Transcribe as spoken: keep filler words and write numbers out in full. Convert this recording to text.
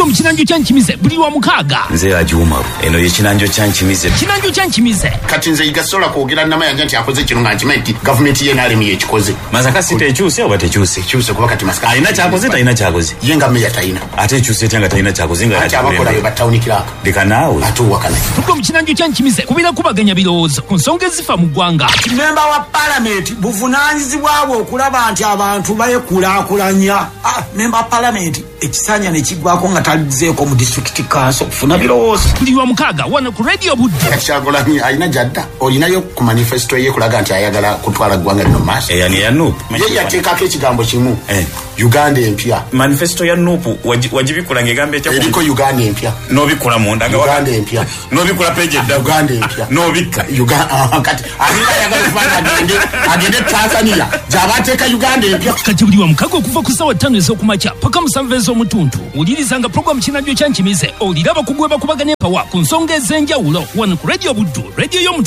mu kinanjo kya Nkimize buli wa mukaaga. Nze Ajuma eno ye kinanjo kya Nkimize. Kinanjo kya Nkimize. Kati nze igasola kwogera namayanja nti akoze kino nga nkimanyi gavumenti ye nali miye kikoze. Masaka sita ekyuse oba tekyuse? Kyuse kuba kati Masaka. Alina kyakoze talina kyakoze. Ye nga meya talina. Ate ekyuse etya talina kyakoze nga ate abakola be batawunikira. Leka naawe. Ate wakana. Tuko mu kinanjo kya Nkimize kubira kubaganya birowoozo ku nsonga ezifa mu ggwanga. Memba wa parliament buvunaanyizibwa bwo okulaba nti abantu bayekulaakulanya. Ah, memba wa parliament ekisanya ne kiggwako nga talizeeko mu district council okufuna birowoozo. Buli wa mukaaga wano ku radio Buddu. Kyagulanyi alina jadda olinayo ku manifesto ye kulaga nti ayagala kutwala ggwanga lino maaso. Eyani ya Nuupu. Ye yateekako ekigambo kimu. Eh. Uganda empya. Manifesto ya Nuupu wagibikula ng'egamba etya? Eriko Uganda empya. N'obikula munda. Uganda empya. N'obikula page edda. Uganda empya. N'obikka. Uganda kati alina ayagala kufanya agende agende Tanzania gy'abateeka Uganda empya. Kati buli wa mukaaga okuva ku ssaawa ttaano ez'okumakya paka musanvu ez'omutuntu wuliriza programu kinanjo kya Nkimize oliraba kugweba kubaganya empawa ku nsonga ez'enjawulo wano ku radio Buddu radio y'omuntu